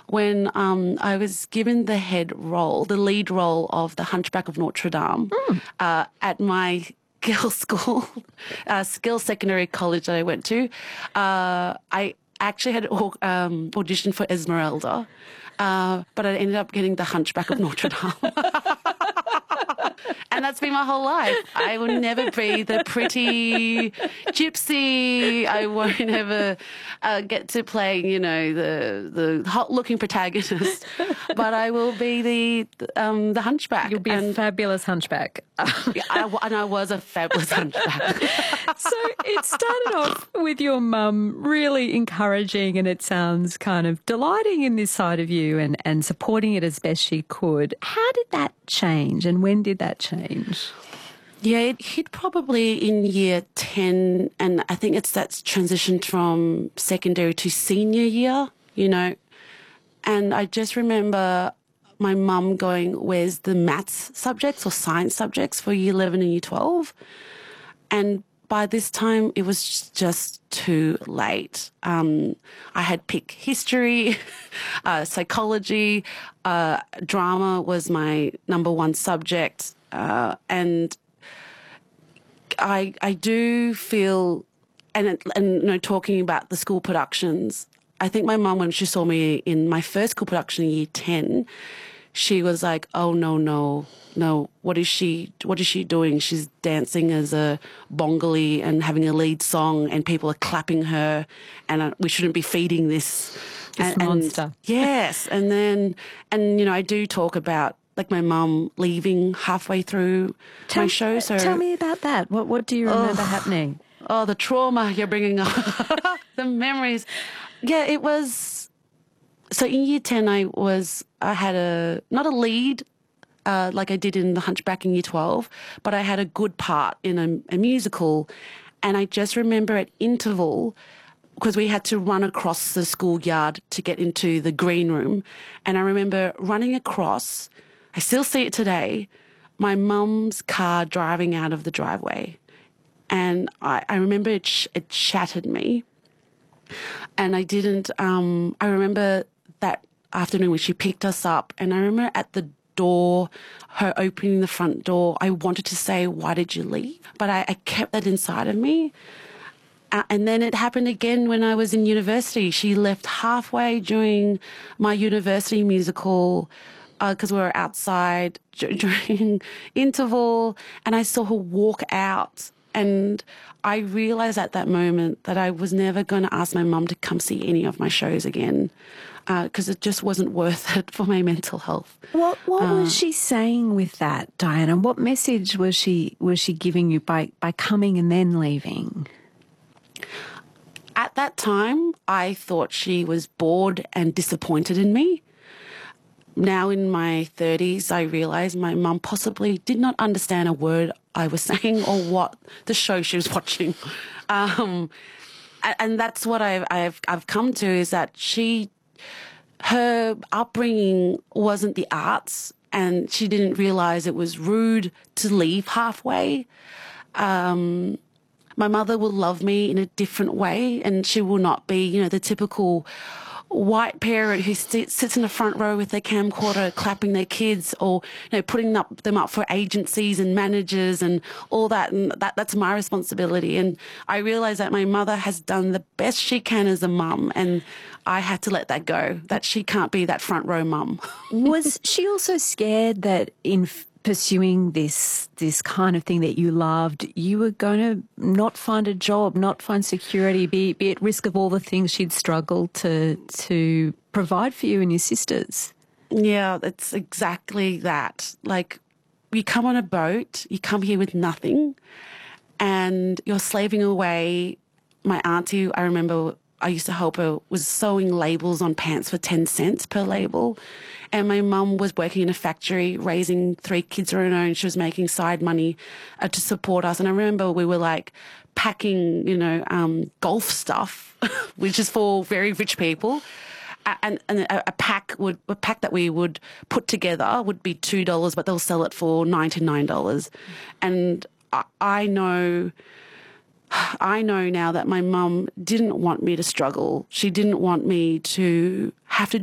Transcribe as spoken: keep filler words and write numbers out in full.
when um, I was given the head role, the lead role of the Hunchback of Notre Dame mm. uh, at my girls' school, uh, Skills Secondary College that I went to. Uh, I actually had um, auditioned for Esmeralda, uh, but I ended up getting the Hunchback of Notre Dame. And that's been my whole life. I will never be the pretty gypsy. I won't ever uh, get to play, you know, the the hot-looking protagonist. But I will be the um, the hunchback. You'll be and, a fabulous hunchback. yeah, I, and I was a fabulous hunchback. So it started off with your mum really encouraging, and it sounds kind of delighting in this side of you and, and supporting it as best she could. How did that change, and when did that change? Yeah, it hit probably in year ten, and I think it's that's transitioned from secondary to senior year, you know. And I just remember my mum going, where's the maths subjects or science subjects for year eleven and year twelve? And by this time, it was just too late. Um, I had picked history, uh, psychology, uh, drama was my number one subject, uh, and I I do feel, and it, and you know, talking about the school productions, I think my mum, when she saw me in my first school production in year ten, she was like, "Oh no, no, no! What is she? What is she doing? She's dancing as a Bongali and having a lead song, and people are clapping her, and uh, we shouldn't be feeding this, this and, monster." And, yes, and then, and you know, I do talk about like my mum leaving halfway through tell, my show. So tell me about that. What What do you remember oh, happening? Oh, the trauma you're bringing up, the memories. Yeah, it was. So in year ten, I was, I had a, not a lead uh, like I did in The Hunchback in year twelve, but I had a good part in a, a musical. And I just remember at interval, because we had to run across the schoolyard to get into the green room. And I remember running across, I still see it today, my mum's car driving out of the driveway. And I, I remember it, sh- it shattered me. And I didn't, um, I remember that afternoon when she picked us up, and I remember at the door, her opening the front door, I wanted to say, "Why did you leave?" But I, I kept that inside of me. Uh, and then it happened again when I was in university. She left halfway during my university musical because uh, we were outside d- during interval, and I saw her walk out. And I realised at that moment that I was never going to ask my mum to come see any of my shows again, because uh, it just wasn't worth it for my mental health. What What uh, was she saying with that, Diana? What message was she was she giving you by, by coming and then leaving? At that time, I thought she was bored and disappointed in me. Now in my thirties, I realise my mum possibly did not understand a word I was saying or what the show she was watching. Um, and that's what I've, I've, I've come to, is that she, her upbringing wasn't the arts, and she didn't realise it was rude to leave halfway. Um, my mother will love me in a different way, and she will not be, you know, the typical white parent who sits, sits in the front row with their camcorder clapping their kids, or you know, putting up, them up for agencies and managers and all that, and that that's my responsibility. And I realise that my mother has done the best she can as a mum, and I had to let that go, that she can't be that front row mum. Was she also scared that in f- pursuing this this kind of thing that you loved, you were going to not find a job, not find security, be, be at risk of all the things she'd struggled to to provide for you and your sisters? Yeah, it's exactly that. Like, you come on a boat, you come here with nothing, and you're slaving away. My auntie, I remember I used to help her, was sewing labels on pants for ten cents per label. And my mum was working in a factory, raising three kids of her own. She was making side money uh, to support us. And I remember we were like packing, you know, um, golf stuff, which is for very rich people. And, and a, a pack would a pack that we would put together would be two dollars, but they'll sell it for ninety-nine dollars. And I, I know... I know now that my mum didn't want me to struggle. She didn't want me to have to